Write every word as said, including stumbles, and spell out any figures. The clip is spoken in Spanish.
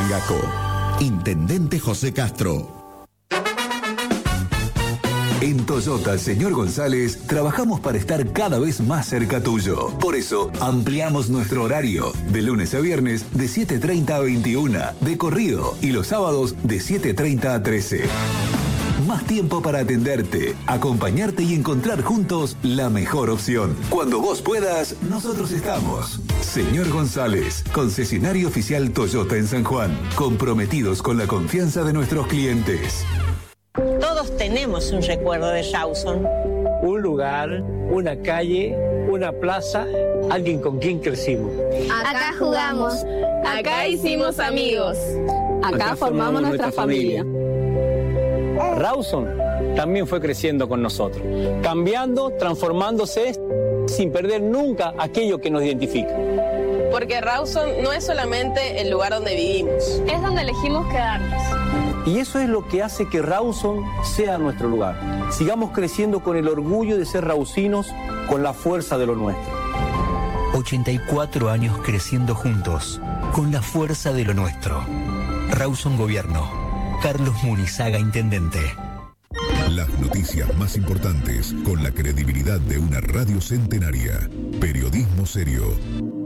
Angaco. Intendente José Castro. En Toyota Señor González trabajamos para estar cada vez más cerca tuyo. Por eso ampliamos nuestro horario de lunes a viernes de siete treinta a veintiuna de corrido y los sábados de siete treinta a trece. Más tiempo para atenderte, acompañarte y encontrar juntos la mejor opción. Cuando vos puedas, nosotros estamos. Señor González, concesionario oficial Toyota en San Juan, comprometidos con la confianza de nuestros clientes. Todos tenemos un recuerdo de Rawson. Un lugar, una calle, una plaza, alguien con quien crecimos. Acá jugamos, acá hicimos amigos, acá, acá formamos nuestra familia. Rawson también fue creciendo con nosotros, cambiando, transformándose, sin perder nunca aquello que nos identifica. Porque Rawson no es solamente el lugar donde vivimos, es donde elegimos quedarnos. Y eso es lo que hace que Rawson sea nuestro lugar. Sigamos creciendo con el orgullo de ser rawsinos, con la fuerza de lo nuestro. ochenta y cuatro años creciendo juntos, con la fuerza de lo nuestro. Rawson Gobierno. Carlos Munizaga, Intendente. Las noticias más importantes con la credibilidad de una radio centenaria. Periodismo serio.